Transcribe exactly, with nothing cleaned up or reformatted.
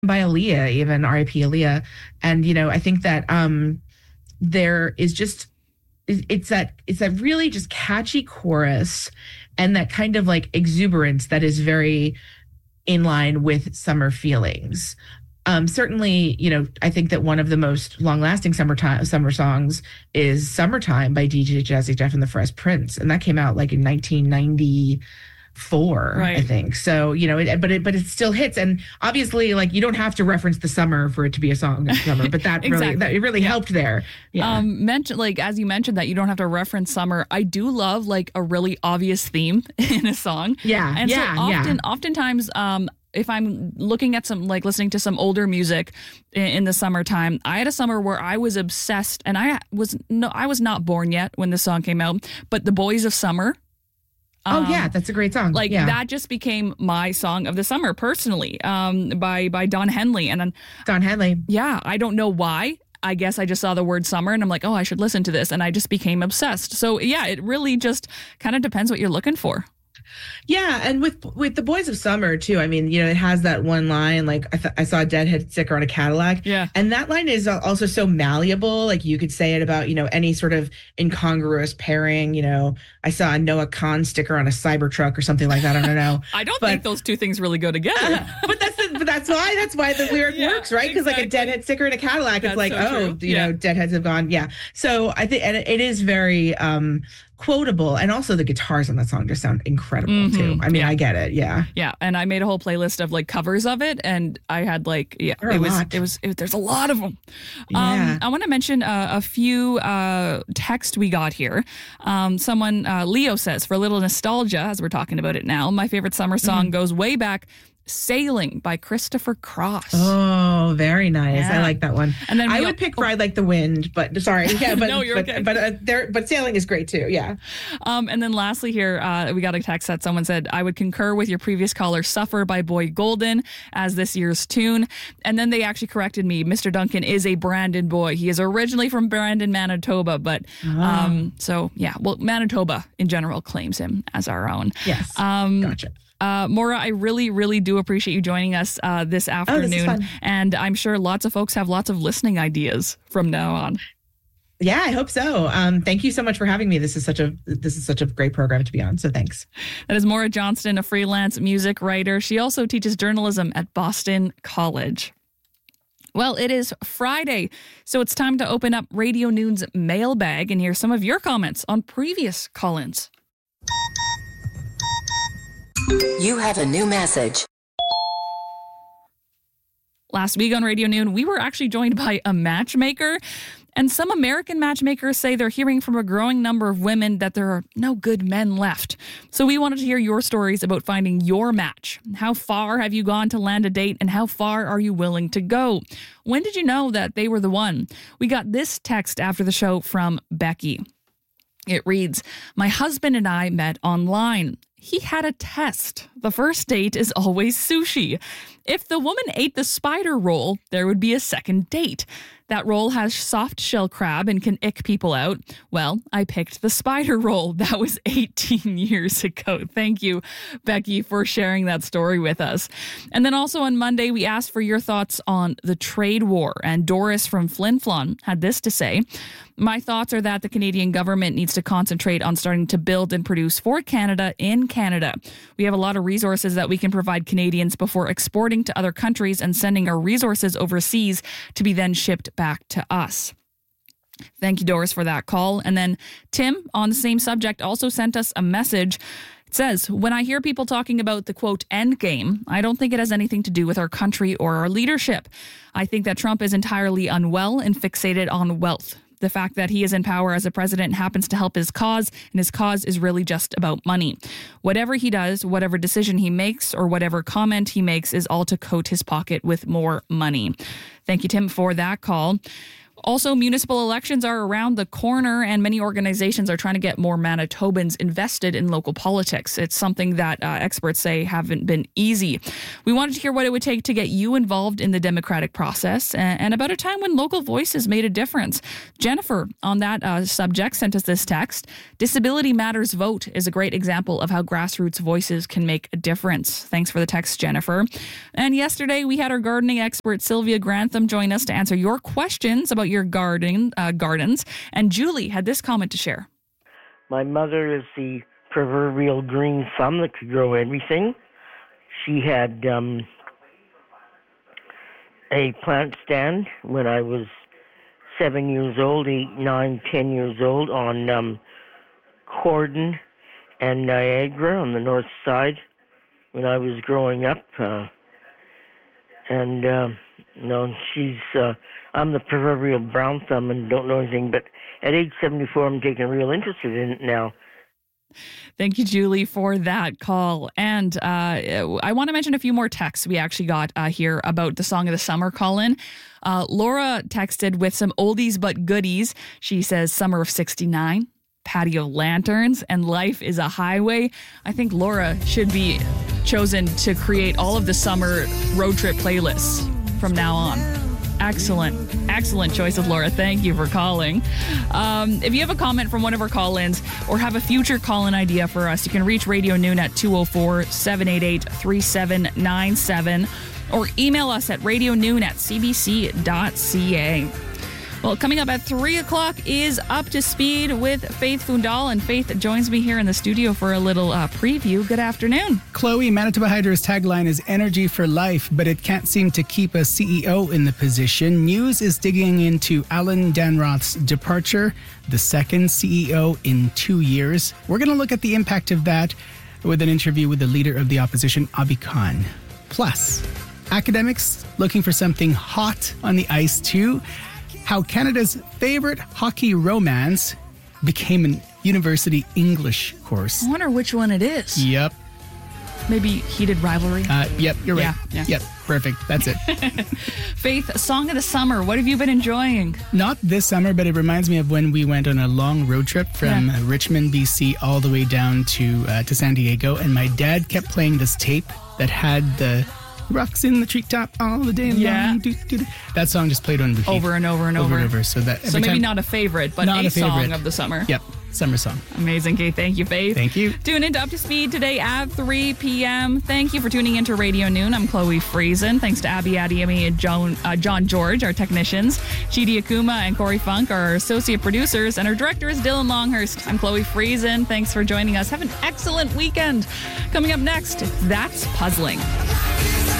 by Aaliyah, even R I P Aaliyah. And, you know, I think that um, there is just, it's that, it's that really just catchy chorus and that kind of like exuberance that is very in line with summer feelings. Um, certainly, you know, I think that one of the most long-lasting summertime summer songs is "Summertime" by D J Jazzy Jeff and the Fresh Prince, and that came out like in nineteen ninety-four, right. I think. So, you know, it, but it but it still hits, and obviously, like you don't have to reference the summer for it to be a song of summer, but that exactly. really that it really yeah. helped there. Yeah. Um, mentioned like as you mentioned that you don't have to reference summer. I do love like a really obvious theme in a song. Yeah, and yeah, so often, yeah. oftentimes, um. if I'm looking at some, like listening to some older music in, in the summertime, I had a summer where I was obsessed, and I was no, I was not born yet when this song came out, but The Boys of Summer. Oh um, yeah, that's a great song. Like yeah. that just became my song of the summer personally, um, by by Don Henley, and then Don Henley. Yeah, I don't know why. I guess I just saw the word summer and I'm like, oh, I should listen to this, and I just became obsessed. So yeah, it really just kind of depends what you're looking for. Yeah, and with with the Boys of Summer too. I mean, you know, it has that one line like I, th- I saw a Deadhead sticker on a Cadillac. Yeah, and that line is also so malleable. Like you could say it about you know any sort of incongruous pairing. You know, I saw a Noah Kahn sticker on a Cybertruck or something like that. I don't know. I don't but, think those two things really go together. Uh, but that's the, but that's why that's why the lyric yeah, works, right? Because exactly. like a Deadhead sticker in a Cadillac, that's it's like so oh, true. you yeah. know, Deadheads have gone. Yeah. So I think and it, it is very. um quotable, and also the guitars on that song just sound incredible mm-hmm. too. I mean, yeah. I get it, yeah, yeah. And I made a whole playlist of like covers of it, and I had like, yeah, there it was, lot. it was, it, there's a lot of them. Yeah. Um, I want to mention uh, a few uh, text we got here. Um, someone, uh, Leo says, for a little nostalgia, as we're talking about it now, my favorite summer song mm-hmm. goes way back. Sailing by Christopher Cross. Oh, very nice. Yeah. I like that one. And then I would pick Ride Like the Wind, but sorry. Yeah, but no, you're but, okay. but uh, there but Sailing is great too. Yeah. Um, and then lastly here, uh, we got a text that someone said, I would concur with your previous caller, Suffer by Boy Golden as this year's tune. And then they actually corrected me. Mister Duncan is a Brandon boy. He is originally from Brandon, Manitoba, but oh. um, so yeah, well, Manitoba in general claims him as our own. Yes. Um, gotcha. Uh, Maura, I really, really do appreciate you joining us uh, this afternoon. Oh, this is fun. And I'm sure lots of folks have lots of listening ideas from now on. Yeah, I hope so. Um, thank you so much for having me. This is such a this is such a great program to be on. So thanks. That is Maura Johnston, a freelance music writer. She also teaches journalism at Boston College. Well, it is Friday, so it's time to open up Radio Noon's mailbag and hear some of your comments on previous call-ins. You have a new message. Last week on Radio Noon, we were actually joined by a matchmaker. And some American matchmakers say they're hearing from a growing number of women that there are no good men left. So we wanted to hear your stories about finding your match. How far have you gone to land a date, and how far are you willing to go? When did you know that they were the one? We got this text after the show from Becky. It reads, my husband and I met online. He had a test. The first date is always sushi. If the woman ate the spider roll, there would be a second date. That roll has soft shell crab and can ick people out. Well, I picked the spider roll. That was eighteen years ago. Thank you, Becky, for sharing that story with us. And then also on Monday, we asked for your thoughts on the trade war. And Doris from Flin Flon had this to say. My thoughts are that the Canadian government needs to concentrate on starting to build and produce for Canada in Canada. We have a lot of resources that we can provide Canadians before exporting to other countries and sending our resources overseas to be then shipped back to us. Thank you, Doris, for that call. And then Tim, on the same subject, also sent us a message. It says, when I hear people talking about the, quote, end game, I don't think it has anything to do with our country or our leadership. I think that Trump is entirely unwell and fixated on wealth. The fact that he is in power as a president happens to help his cause, and his cause is really just about money. Whatever he does, whatever decision he makes, or whatever comment he makes is all to coat his pocket with more money. Thank you, Tim, for that call. Also, municipal elections are around the corner, and many organizations are trying to get more Manitobans invested in local politics. It's something that uh, experts say haven't been easy. We wanted to hear what it would take to get you involved in the democratic process and, and about a time when local voices made a difference. Jennifer, on that uh, subject, sent us this text. Disability Matters Vote is a great example of how grassroots voices can make a difference. Thanks for the text, Jennifer. And yesterday, we had our gardening expert, Sylvia Grantham, join us to answer your questions about your garden uh, gardens. And Julie had this comment to share. My mother is the proverbial green thumb that could grow everything. She had um, a plant stand when I was seven years old, eight, nine, ten years old on um, Corden and Niagara on the north side when I was growing up. Uh, and, uh, you know, she's... Uh, I'm the proverbial brown thumb and don't know anything, but at age seventy-four, I'm taking real interest in it now. Thank you, Julie, for that call. And uh, I want to mention a few more texts we actually got uh, here about the Song of the Summer, Colin. Uh, Laura texted with some oldies but goodies. She says, Summer of sixty-nine, Patio Lanterns, and Life is a Highway. I think Laura should be chosen to create all of the summer road trip playlists from now on. Excellent. Excellent choice of Laura. Thank you for calling. Um, if you have a comment from one of our call-ins or have a future call-in idea for us, you can reach Radio Noon at two oh four, seven eight eight, three seven nine seven or email us at radionoon at c b c dot c a. Well, coming up at three o'clock is Up to Speed with Faith Fundal, and Faith joins me here in the studio for a little uh, preview. Good afternoon. Chloe, Manitoba Hydro's tagline is energy for life, but it can't seem to keep a C E O in the position. News is digging into Alan Danroth's departure, the second C E O in two years. We're going to look at the impact of that with an interview with the leader of the opposition, Abi Khan. Plus, academics looking for something hot on the ice too. How Canada's favorite hockey romance became an university English course. I wonder which one it is. Yep. Maybe Heated Rivalry? Uh, yep, you're right. Yeah, yeah. Yep, perfect. That's it. Faith, Song of the Summer. What have you been enjoying? Not this summer, but it reminds me of when we went on a long road trip from yeah. Richmond, B C, all the way down to uh, to San Diego. And my dad kept playing this tape that had the rocks in the treetop all the day yeah. long. Do, do, do. That song just played on repeat. Over and over and over. over. and over. So, that so maybe time, not a favorite, but not a, a favorite. song of the summer. Yep. Summer song. Amazing, Kate. Thank you, Faith. Thank you. Tune into Up to Speed today at three p.m. Thank you for tuning into Radio Noon. I'm Chloe Friesen. Thanks to Abby Adiemi and John, uh, John George, our technicians. Chidi Akuma and Corey Funk, our associate producers. And our director is Dylan Longhurst. I'm Chloe Friesen. Thanks for joining us. Have an excellent weekend. Coming up next, That's Puzzling.